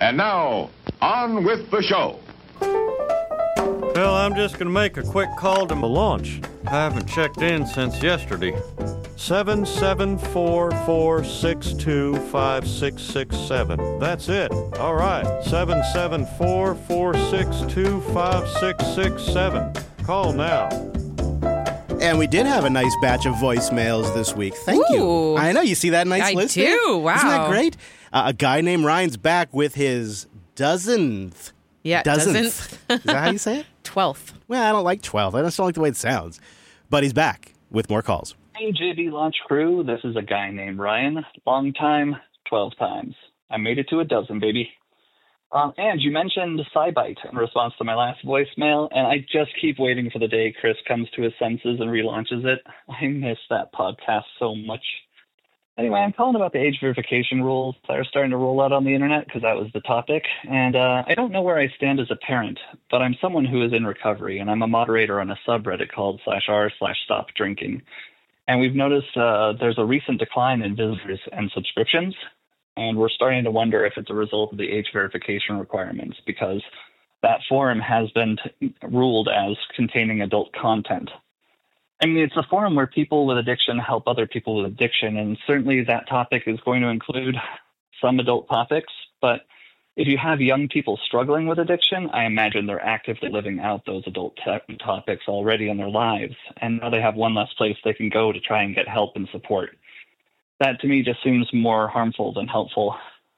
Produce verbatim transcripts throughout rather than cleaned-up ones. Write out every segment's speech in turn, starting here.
And now, on with the show. Well, I'm just going to make a quick call to my launch. I haven't checked in since yesterday. seven seven four, four six two, five six six seven. That's it. All right. seven seven four, four six two, five six six seven. Call now. And we did have a nice batch of voicemails this week. Thank Ooh. you. I know. You see that nice I list? do. there? Wow. Isn't that great? Uh, a guy named Ryan's back with his dozenth. Yeah, dozenth. doesn't. Is that how you say it? Twelfth. Well, I don't like twelve. I just don't like the way it sounds. But he's back with more calls. Hey, J B Launch Crew. This is a guy named Ryan. Long time, twelve times. I made it to a dozen, baby. Um, and you mentioned SciBite in response to my last voicemail, and I just keep waiting for the day Chris comes to his senses and relaunches it. I miss that podcast so much. Anyway, I'm calling about the age verification rules that are starting to roll out on the internet because that was the topic. And uh, I don't know where I stand as a parent, but I'm someone who is in recovery, and I'm a moderator on a subreddit called slash r slash stop drinking. And we've noticed uh, there's a recent decline in visitors and subscriptions, and we're starting to wonder if it's a result of the age verification requirements because that forum has been t- ruled as containing adult content. I mean, it's a forum where people with addiction help other people with addiction, and certainly that topic is going to include some adult topics. But if you have young people struggling with addiction, I imagine they're actively living out those adult te- topics already in their lives, and now they have one less place they can go to try and get help and support. That, to me, just seems more harmful than helpful.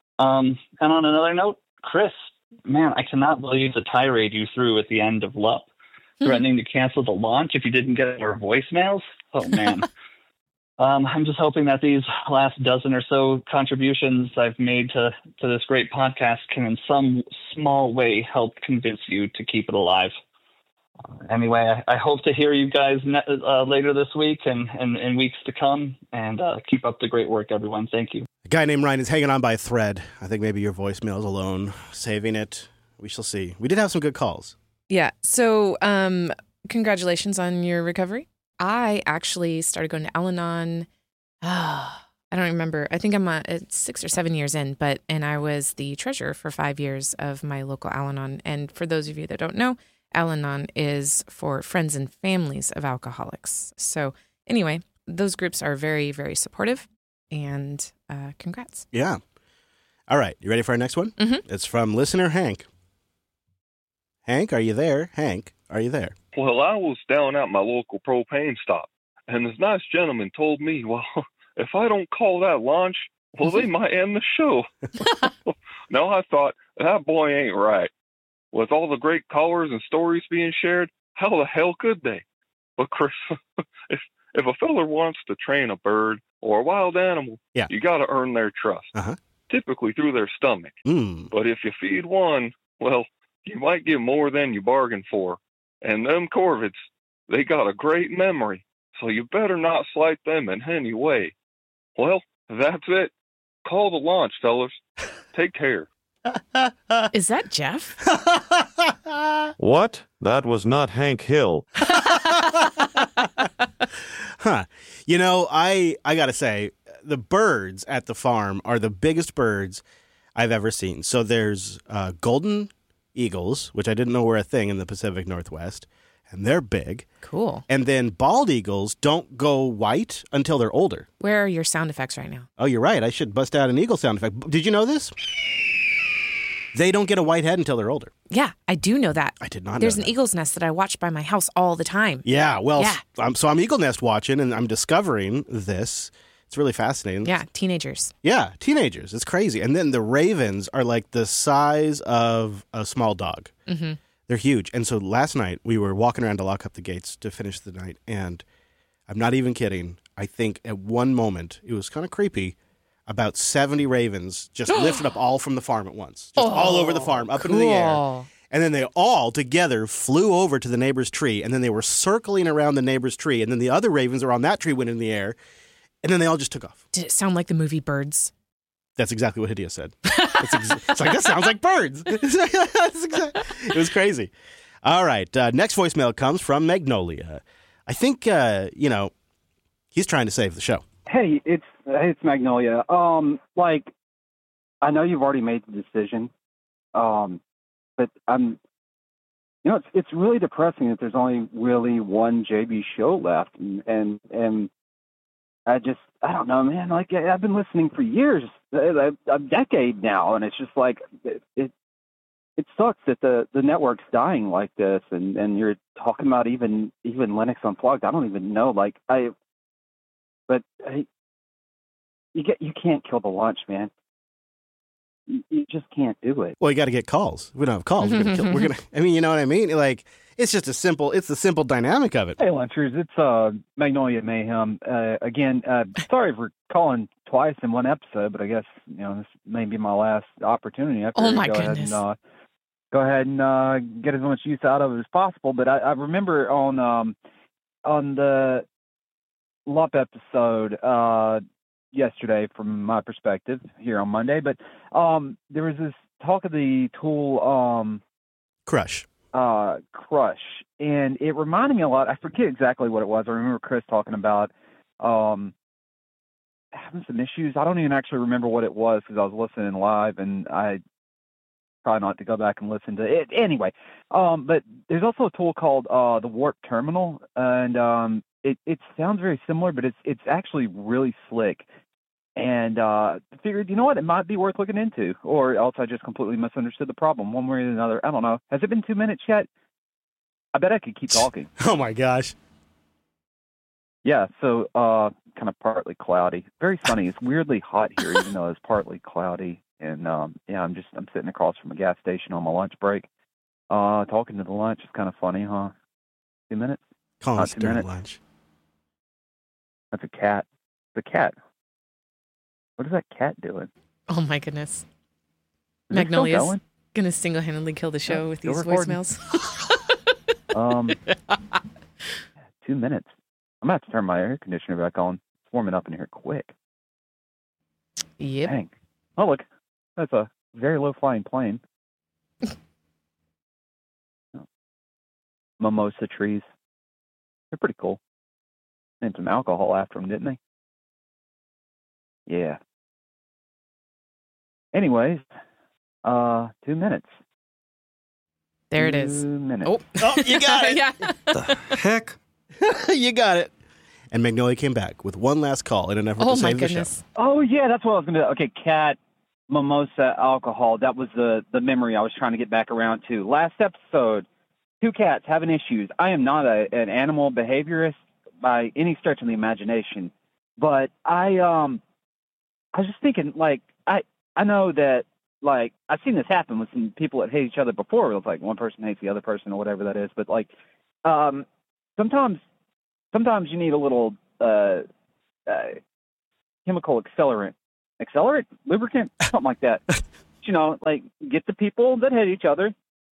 Um, and on another note, Chris, man, I cannot believe the tirade you threw at the end of L U P. Threatening to cancel the launch if you didn't get our voicemails? Oh, man. um, I'm just hoping that these last dozen or so contributions I've made to, to this great podcast can in some small way help convince you to keep it alive. Uh, anyway, I, I hope to hear you guys ne- uh, later this week and in weeks to come, and uh, keep up the great work, everyone. Thank you. A guy named Ryan is hanging on by a thread. I think maybe your voicemail's alone, saving it. We shall see. We did have some good calls. Yeah. So, um, congratulations on your recovery. I actually started going to Al-Anon. Ah, I don't remember. I think I'm uh, six or seven years in, but and I was the treasurer for five years of my local Al-Anon. And for those of you that don't know, Al-Anon is for friends and families of alcoholics. So, anyway, those groups are very, very supportive. And uh, congrats. Yeah. All right. You ready for our next one? Mm-hmm. It's from listener Hank. Hank, are you there? Hank, are you there? Well, I was down at my local propane stop, and this nice gentleman told me, well, if I don't call that launch, well, they might end the show. Now, I thought, that boy ain't right. With all the great callers and stories being shared, how the hell could they? But, Chris, if, if a feller wants to train a bird or a wild animal, yeah. you got to earn their trust, uh-huh. typically through their stomach. Mm. But if you feed one, well, you might get more than you bargained for. And them corvids, they got a great memory, so you better not slight them in any way. Well, that's it. Call the launch, fellas. Take care. Is that Jeff? What? That was not Hank Hill. Huh. You know, I, I got to say, the birds at the farm are the biggest birds I've ever seen. So there's uh, golden eagles, which I didn't know were a thing in the Pacific Northwest, and they're big. Cool. And then bald eagles don't go white until they're older. Where are your sound effects right now? Oh, you're right. I should bust out an eagle sound effect. Did you know this? They don't get a white head until they're older. Yeah, I do know that. I did not There's know an that. eagle's nest that I watch by my house all the time. Yeah, well, Yeah. I'm, so I'm eagle nest watching, and I'm discovering this. It's really fascinating. Yeah, teenagers. Yeah, teenagers. It's crazy. And then the ravens are like the size of a small dog. Mm-hmm. They're huge. And so last night we were walking around to lock up the gates to finish the night. And I'm not even kidding. I think at one moment, it was kind of creepy, about seventy ravens just lifted up all from the farm at once. Just oh, all over the farm, up cool. into the air. And then they all together flew over to the neighbor's tree. And then they were circling around the neighbor's tree. And then the other ravens are on that tree went in the air. And then they all just took off. Did it sound like the movie Birds? That's exactly what Hideo said. It's, ex- it's like, that sounds like birds. That's exactly, it was crazy. All right. Uh, next voicemail comes from Magnolia. I think, uh, you know, he's trying to save the show. Hey, it's it's Magnolia. Um, like, I know you've already made the decision Um, but I'm, you know, it's it's really depressing that there's only really one J B show left, and and, and I just I don't know, man. Like I've been listening for years, a, a decade now, and it's just like it. it It sucks that the, the network's dying like this, and, and you're talking about even even Linux Unplugged. I don't even know, like I, but I, you get you can't kill the launch, man. You, you just can't do it. Well, you got to get calls. We don't have calls. We're gonna kill. We're gonna. I mean, you know what I mean? Like it's just a simple. It's the simple dynamic of it. Hey, Lunchers, it's uh, Magnolia Mayhem uh, again. Uh, sorry for calling twice in one episode, but I guess you know this may be my last opportunity. I Oh my go goodness. Ahead and, uh, go ahead and uh, get as much use out of it as possible. But I, I remember on um, on the L U P episode uh, yesterday, from my perspective here on Monday, but um, there was this talk of the tool um, Crush. uh, Crush, and it reminded me a lot. I forget exactly what it was. I remember Chris talking about um, having some issues. I don't even actually remember what it was because I was listening live, and I try not to go back and listen to it anyway. Um, but there's also a tool called uh, the Warp Terminal, and um, it it sounds very similar, but it's it's actually really slick. And uh, figured, you know what, it might be worth looking into, or else I just completely misunderstood the problem one way or another. I don't know. Has it been two minutes yet? I bet I could keep talking. Oh my gosh. Yeah, so uh, kind of partly cloudy. Very sunny. It's weirdly hot here, even though it's partly cloudy. And um, yeah, I'm just I'm sitting across from a gas station on my lunch break, uh, talking to the lunch. It's kind of funny, huh? Two minutes. Calling Not us two during minutes. lunch. That's a cat. The cat. What is that cat doing? Oh my goodness. Is it still Magnolia's going? gonna single-handedly kill the show Yeah, with still these recording. voicemails. Um, two minutes. I'm gonna have to turn my air conditioner back on. It's warming up in here quick. Yep. Dang. Oh look, that's a very low flying plane. Oh. Mimosa trees. They're pretty cool. Named some alcohol after them, didn't they? Yeah. Anyways, uh, two minutes. There it is. Two minutes. Oh, Oh, you got it. yeah. The heck? You got it. And Magnolia came back with one last call in an effort Oh to my save the show. goodness. Oh yeah, that's what I was gonna do. Okay, cat, mimosa, alcohol. That was the the memory I was trying to get back around to. Last episode, two cats having issues. I am not a, an animal behaviorist by any stretch of the imagination, but I um I was just thinking, like, I I know that, like, I've seen this happen with some people that hate each other before. It was like one person hates the other person or whatever that is. But like, um, sometimes sometimes you need a little uh, uh, chemical accelerant, accelerant, lubricant, something like that. You know, like get the people that hate each other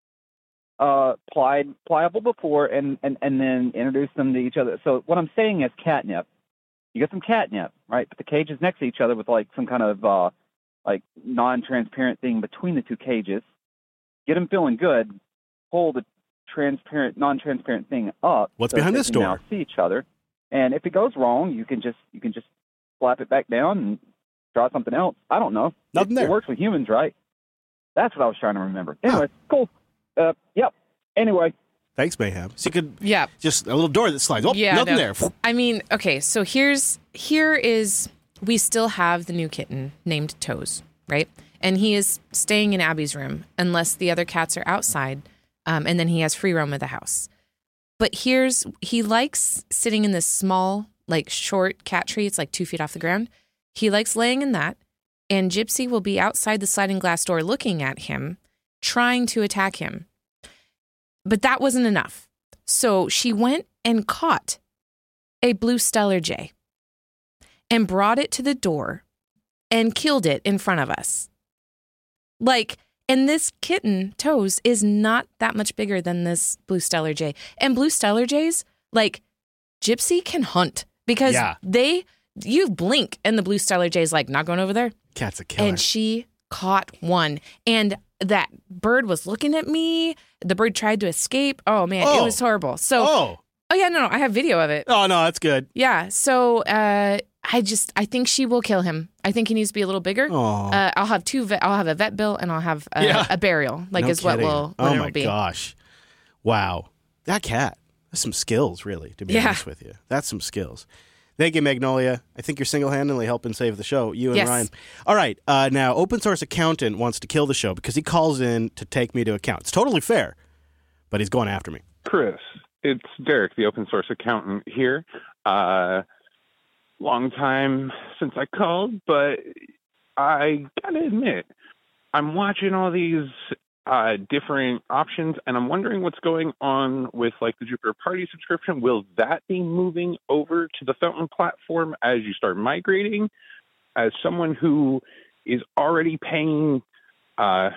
uh, plied, pliable before, and, and and then introduce them to each other. So what I'm saying is catnip. You get some catnip, right? Put the cages next to each other with like some kind of uh, like non-transparent thing between the two cages. Get them feeling good. Pull the transparent, non-transparent thing up. What's so behind they this can door? Now see each other. And if it goes wrong, you can just you can just slap it back down and try something else. I don't know. Nothing it, there. It works with humans, right? That's what I was trying to remember. Anyway, cool. Uh, yep. Anyway. Thanks, Mayhem. So you could Yeah. just a little door that slides. Oh, Yeah, nothing no. there. I mean, okay, so here's here is we still have the new kitten named Toes, right? And he is staying in Abby's room unless the other cats are outside, um, and then he has free roam of the house. But here's he likes sitting in this small, like short cat tree. It's like two feet off the ground. He likes laying in that, and Gypsy will be outside the sliding glass door looking at him, trying to attack him. But that wasn't enough. So she went and caught a blue Stellar Jay and brought it to the door and killed it in front of us. Like, and this kitten, Toes, is not that much bigger than this blue Stellar Jay. And blue Stellar Jays, like, Gypsy can hunt because Yeah. they, you blink and the blue Stellar Jay's like, not going over there. Cat's a killer. And she caught one. And that bird was looking at me. The bird tried to escape. Oh, man, Oh. it was horrible. So, oh. oh, yeah, no, no, I have video of it. Oh, no, that's good. Yeah. So, uh, I just, I think she will kill him. I think he needs to be a little bigger. Aw. Uh, I'll have two, vet, I'll have a vet bill and I'll have a, Yeah. a burial, like No is what kidding. will, what Oh it'll my be. gosh. Wow. That cat. That's some skills, really, to be Yeah. honest with you. That's some skills. Thank you, Magnolia. I think you're single-handedly helping save the show, you and Yes. Ryan. All right. Uh, now, Open Source Accountant wants to kill the show because he calls in to take me to account. It's totally fair, but he's going after me. Chris, it's Derek, the open source accountant here. Uh, long time since I called, but I gotta admit, I'm watching all these uh, different options, and I'm wondering what's going on with like the Jupiter Party subscription. Will that be moving over to the Fountain platform as you start migrating? As someone who is already paying uh,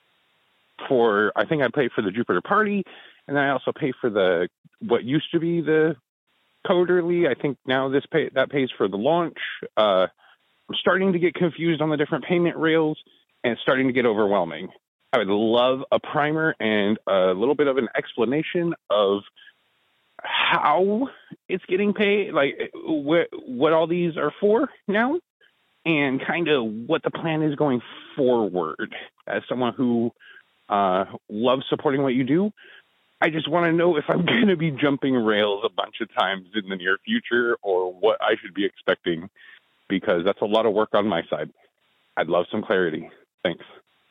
for, I think I pay for the Jupiter Party, and then I also pay for the what used to be the Coderly. I think now this pay that pays for the launch. Uh, I'm starting to get confused on the different payment rails, and it's starting to get overwhelming. I would love a primer and a little bit of an explanation of how it's getting paid, like what what all these are for now, and kind of what the plan is going forward. As someone who uh, loves supporting what you do, I just want to know if I'm going to be jumping rails a bunch of times in the near future or what I should be expecting, because that's a lot of work on my side. I'd love some clarity. Thanks.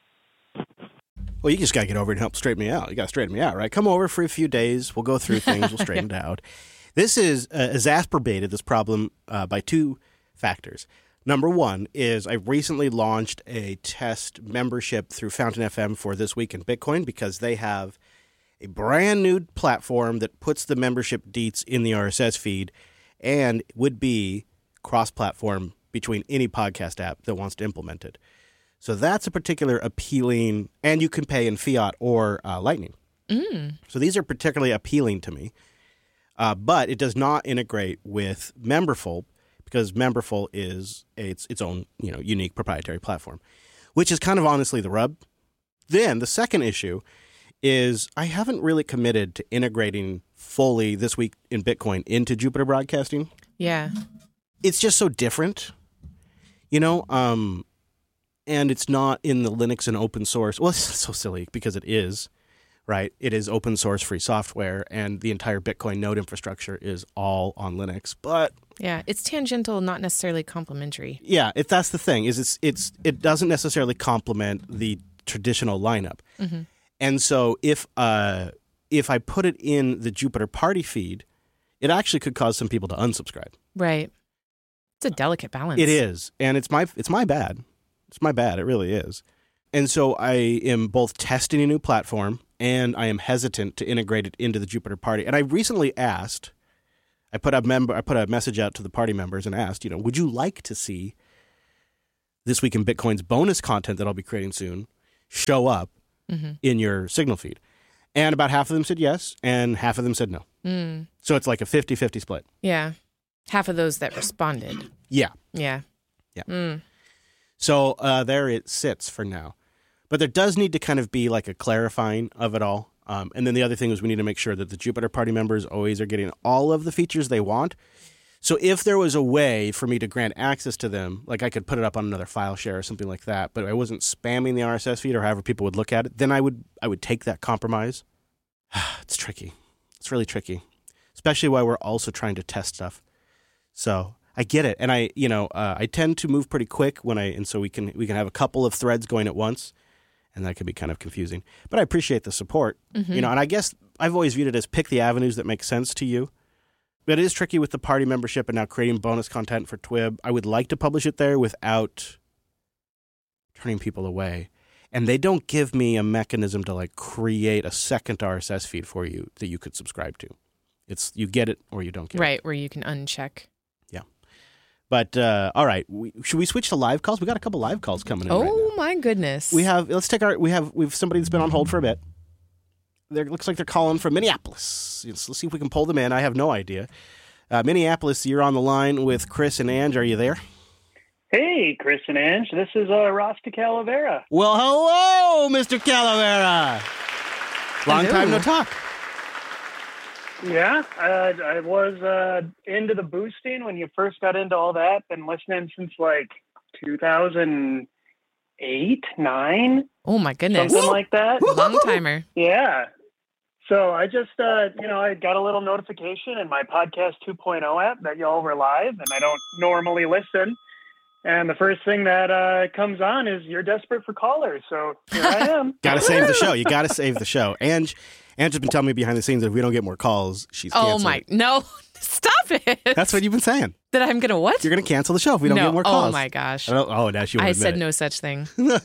Well, you just got to get over it and help straighten me out. You got to straighten me out, right? Come over for a few days. We'll go through things. We'll straighten it out. This is uh, exacerbated, this problem, uh, by two factors. Number one is I recently launched a test membership through Fountain F M for This Week in Bitcoin because they have a brand new platform that puts the membership deets in the R S S feed and would be cross-platform between any podcast app that wants to implement it. So that's a particular appealing, and you can pay in fiat or uh, Lightning. Mm. So these are particularly appealing to me, uh, but it does not integrate with Memberful because Memberful is a, its its own, you know, unique proprietary platform, which is kind of honestly the rub. Then the second issue is I haven't really committed to integrating fully This Week in Bitcoin into Jupiter Broadcasting. Yeah. It's just so different, you know, um, and it's not in the Linux and open source. Well, it's so silly because it is, right? It is open source free software, and the entire Bitcoin node infrastructure is all on Linux. But Yeah, it's tangential, not necessarily complementary. yeah, if that's the thing, is it's it's it doesn't necessarily complement the traditional lineup. Mm-hmm. And so if uh, if I put it in the Jupiter Party feed, it actually could cause some people to unsubscribe. Right. It's a delicate balance. It is, and it's my it's my bad. It's my bad. It really is. And so I am both testing a new platform and I am hesitant to integrate it into the Jupiter Party. And I recently asked, I put a member, I put a message out to the party members and asked, you know, would you like to see This Week in Bitcoin's bonus content that I'll be creating soon show up Mm-hmm. in your signal feed? And about half of them said yes, and half of them said no. Mm. So it's like a fifty-fifty split. Yeah. Half of those that responded. Yeah. Yeah. Yeah. Mm. So uh, there it sits for now. But there does need to kind of be like a clarifying of it all. Um, and then the other thing is we need to make sure that the Jupiter Party members always are getting all of the features they want. So if there was a way for me to grant access to them, like I could put it up on another file share or something like that, but I wasn't spamming the R S S feed or however people would look at it, then I would I would take that compromise. It's tricky. It's really tricky, especially while we're also trying to test stuff. So I get it, and I you know uh, I tend to move pretty quick when I and so we can we can have a couple of threads going at once, and that can be kind of confusing. But I appreciate the support, Mm-hmm. you know, and I guess I've always viewed it as pick the avenues that make sense to you. But it is tricky with the party membership and now creating bonus content for Twib. I would like to publish it there without turning people away. And they don't give me a mechanism to like create a second R S S feed for you that you could subscribe to. It's you get it or you don't get it. Right, where you can uncheck. Yeah. But uh, all right, we, should we switch to live calls? We got a couple live calls coming in. Oh right now. my goodness. We have let's take our we have we've somebody that's been on hold for a bit. There looks like they're calling from Minneapolis. Let's, let's see if we can pull them in. I have no idea. Uh, Minneapolis, you're on the line with Chris and Ange. Are you there? Hey, Chris and Ange. This is uh, Ross de Calavera. Well, hello, Mister Calavera. Long Hello. time no talk. Yeah, uh, I was uh, into the boosting when you first got into all that. Been listening since like two thousand eight, nine. Oh my goodness. Something like that. Long timer. Yeah. So I just, uh, you know, I got a little notification in my Podcast two point oh app that y'all were live, and I don't normally listen. And the first thing that uh, comes on is you're desperate for callers. So here I am. Got to save the show. You got to save the show. Ange, Ange has been telling me behind the scenes that if we don't get more calls, she's Oh canceling my, it. no, stop it. That's what you've been saying. That I'm going to what? You're going to cancel the show if we don't no. get more calls. Oh my gosh. I don't, oh, now she won't I admit said it. no such thing.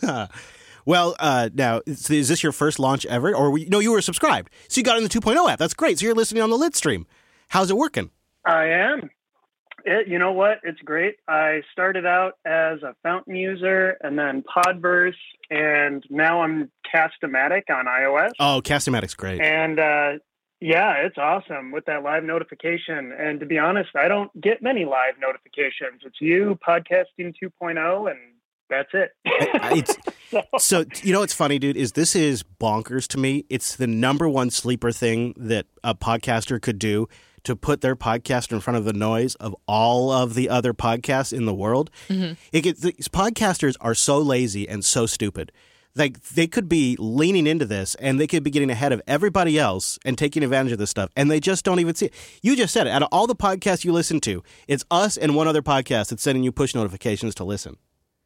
Well, uh, now, is, is this your first launch ever? Or, we, no, you were subscribed. So you got in the two point oh app. That's great. So you're listening on the Lit stream. How's it working? I am. It, you know what? It's great. I started out as a Fountain user and then Podverse, and now I'm Cast-O-Matic on iOS. Oh, Cast-O-Matic's great. And uh, yeah, it's awesome with that live notification. And to be honest, I don't get many live notifications. It's you, Podcasting two point oh, and that's it. It's, so. so, you know what's funny, dude, is this is bonkers to me. It's the number one sleeper thing that a podcaster could do, to put their podcast in front of the noise of all of the other podcasts in the world. Mm-hmm. It gets, these podcasters are so lazy and so stupid. Like, they could be leaning into this and they could be getting ahead of everybody else and taking advantage of this stuff, and they just don't even see it. You just said it. Out of all the podcasts you listen to, it's us and one other podcast that's sending you push notifications to listen.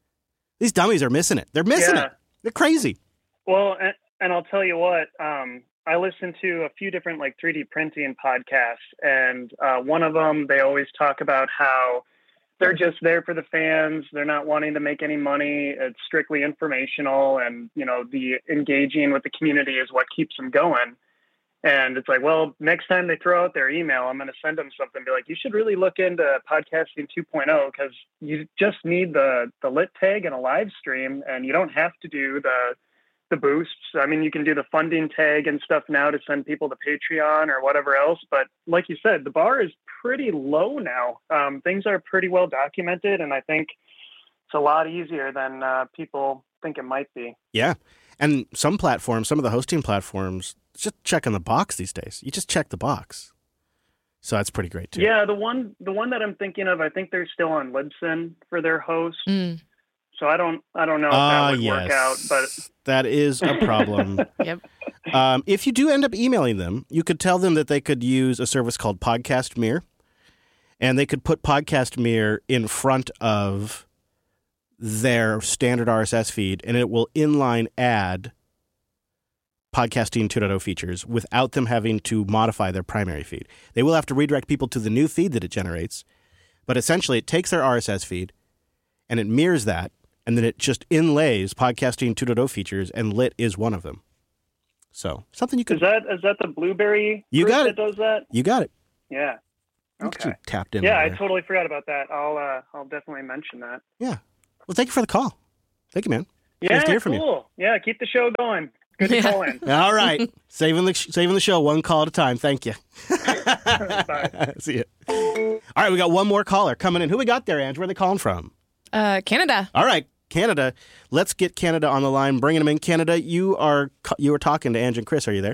These dummies are missing it. They're missing Yeah. it. They're crazy. Well, and, and I'll tell you what, um, I listen to a few different like three D printing podcasts, and uh, one of them, they always talk about how they're just there for the fans. They're not wanting to make any money. It's strictly informational, and, you know, the engaging with the community is what keeps them going. And it's like, well, next time they throw out their email, I'm going to send them something, be like, you should really look into Podcasting two point oh, because you just need the, the lit tag and a live stream, and you don't have to do the the boosts. I mean, you can do the funding tag and stuff now to send people to Patreon or whatever else. But like you said, the bar is pretty low now. Um, things are pretty well documented, and I think it's a lot easier than uh, people think it might be. Yeah. And some platforms, some of the hosting platforms, just checking the box these days. You just check the box. So that's pretty great too. Yeah, the one the one that I'm thinking of, I think they're still on Libsyn for their host. Mm. So I don't I don't know if Ah, that would yes. work out, but That is a problem. Yep. Um, if you do end up emailing them, you could tell them that they could use a service called Podcast Mirror, and they could put Podcast Mirror in front of their standard R S S feed, and it will inline add Podcasting two point oh features without them having to modify their primary feed. They will have to redirect people to the new feed that it generates, but essentially it takes their R S S feed and it mirrors that, and then it just inlays Podcasting two point oh features, and Lit is one of them. So something you could... Is that is that the Blueberry You group got it. that does that? You got it. Yeah. Look at Okay. you tapped in. Yeah, over I there. totally forgot about that. I'll uh, I'll definitely mention that. Yeah. Well, thank you for the call. Thank you, man. Yeah, Nice to hear from you. cool. Yeah, keep the show going. Good to call in. All right. saving the saving the show one call at a time. Thank you. Bye. See you. All right, we got one more caller coming in. Who we got there, Ange? Where are they calling from? Uh, Canada. All right, Canada. Let's get Canada on the line. Bringing them in. Canada, you are you were talking to Ange and Chris. Are you there?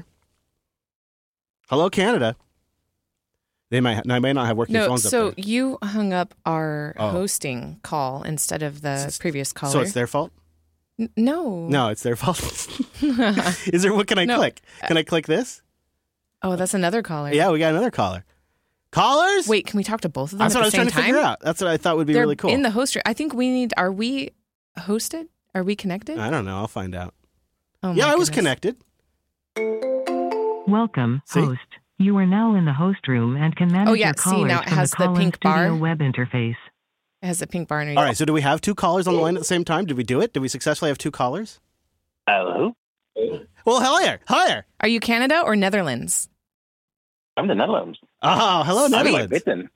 Hello, Canada. They might they may not have working No, phones so up there. you hung up our Oh. hosting call instead of the previous caller. So it's their fault? N- no. No, it's their fault. Is there? What can I No. click? Can I click this? Oh, that's another caller. Yeah, we got another caller. Callers? Wait, can we talk to both of them That's at what I the was same trying to time? figure out. That's what I thought would be They're really cool. in the host room. I think we need. Are we hosted? Are we connected? I don't know. I'll find out. Oh, yeah, my I was goodness. connected. Welcome, See? host. You are now in the host room and can manage Oh, yeah. your See, callers now it from has the the call-in pink studio bar. web interface. It has a pink bar. All right, so do we have two callers on the line at the same time? Did we do it? Did we successfully have two callers? Hello? Well, hi there. Hi there. Are you Canada or Netherlands? I'm the Netherlands. Oh, hello, I'm Netherlands. like Britain.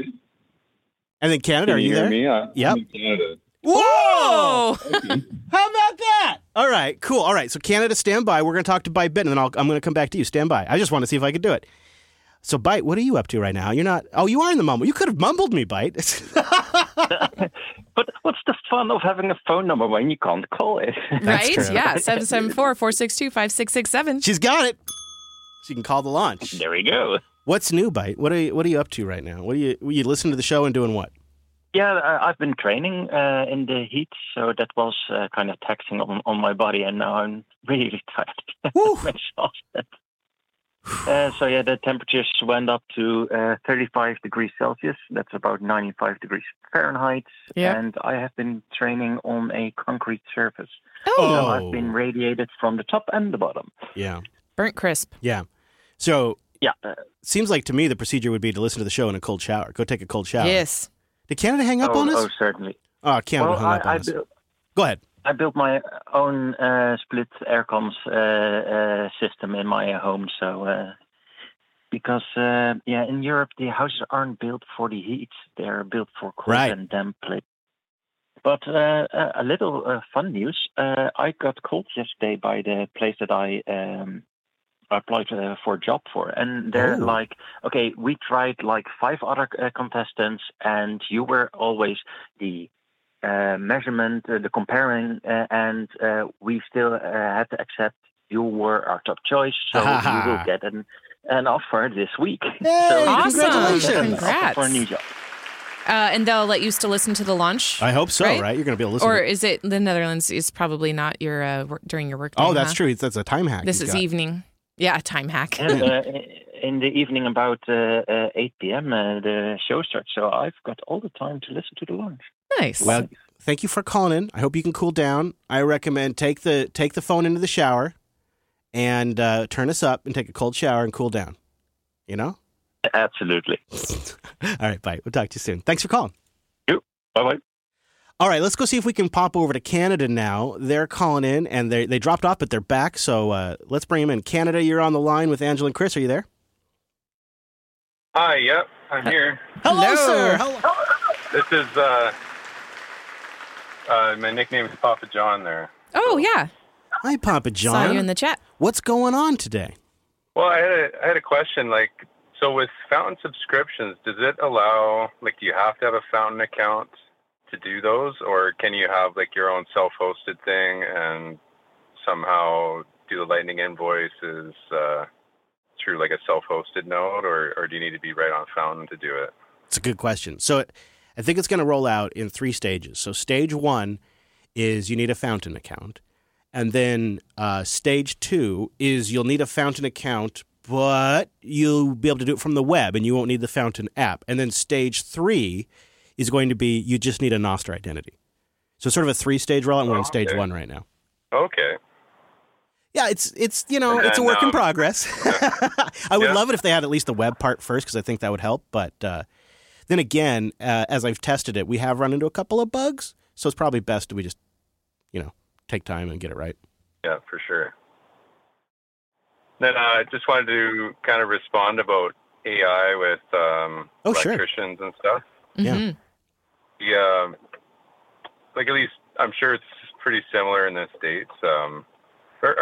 And then Canada, are you, there? Me? Uh, Yep. I'm in Canada. Whoa! How about that? All right, cool. All right, so Canada, stand by. We're going to talk to Bite Bit, and then I'll, I'm going to come back to you. Stand by. I just want to see if I could do it. So, Bite, what are you up to right now? You're not... Oh, you are in the mumble. You could have mumbled me, Bite. But what's the fun of having a phone number when you can't call it? Right? Yeah. seven seven four, four six two, five six six seven. She's got it. She can call the launch. There we go. What's new, Bite? What are you What are you up to right now? What are you you listening to the show and doing what? Yeah, I- I've been training uh, in the heat, so that was uh, kind of taxing on, on my body, and now I'm really tired. I'm exhausted. Uh, so yeah, the temperatures went up to uh, thirty-five degrees Celsius. That's about ninety-five degrees Fahrenheit. Yeah. And I have been training on a concrete surface. Oh. So I've been radiated from the top and the bottom. Yeah. Burnt crisp. Yeah. So yeah, uh, seems like to me the procedure would be to listen to the show in a cold shower. Go take a cold shower. Yes. Did Canada hang up oh, on us? Oh, certainly. Oh, Canada well, hung I, up on I us. built, Go ahead. I built my own uh, split air comms uh, uh, system in my home. So, uh, because uh, yeah, in Europe the houses aren't built for the heat; they're built for cold Right. and damp place. But uh, a little uh, fun news: uh, I got called yesterday by the place that I um, applied uh, for a job for, and they're Oh. like, "Okay, we tried like five other uh, contestants, and you were always the." Uh, measurement, uh, the comparing, uh, and uh, we still uh, had to accept you were our top choice, so you will get an, an offer this week. Hey, so awesome. congratulations. An offer Congrats. for a new job. Uh, and they'll let you still listen to the launch? I hope so, right? right? You're going to be able to listen Or to is it the Netherlands is probably not your uh, work, during your work day? Oh, that's huh? true. That's a time hack. This he's is got. evening. Yeah, a time hack. And uh, in the evening, about uh, uh, eight p.m., uh, the show starts, so I've got all the time to listen to the launch. Nice. Well, thank you for calling in. I hope you can cool down. I recommend take the take the phone into the shower and uh, turn us up and take a cold shower and cool down. You know? Absolutely. All right, bye. We'll talk to you soon. Thanks for calling. Yep. Bye-bye. All right, let's go see if we can pop over to Canada now. They're calling in, and they they dropped off, but they're back, so uh, let's bring them in. Canada, you're on the line with Angela and Chris. Are you there? Hi, yep, I'm here. Hello, Hello. sir. Hello. This is, uh, uh, my nickname is Papa John there. Oh, yeah. Hi, Papa John. Saw you in the chat. What's going on today? Well, I had a, I had a question, like, so with Fountain subscriptions, does it allow, like, do you have to have a Fountain account to do those, or can you have, like, your own self-hosted thing and somehow do the Lightning invoices uh, through, like, a self-hosted node, or, or do you need to be right on Fountain to do it? It's a good question. So I think it's going to roll out in three stages. So stage one is you need a Fountain account. And then uh, stage two is you'll need a Fountain account, but you'll be able to do it from the web and you won't need the Fountain app. And then stage three is going to be you just need a Nostr identity. So sort of a three-stage rollout. We're Oh, on stage okay. one right now. Okay. Yeah, it's, it's you know, And it's a then, work in um, progress. I would Yeah. love it if they had at least the web part first because I think that would help. But uh, then again, uh, as I've tested it, we have run into a couple of bugs. So it's probably best that we just, you know, take time and get it right. Yeah, for sure. Then I uh, just wanted to kind of respond about A I with um, Oh, sure. electricians and stuff. Yeah. Mhm. Yeah, like at least I'm sure it's pretty similar in the States. Um,